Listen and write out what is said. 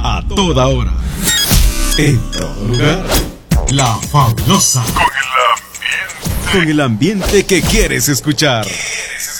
a toda hora. En todo lugar, La Fabulosa. Con el ambiente que quieres escuchar.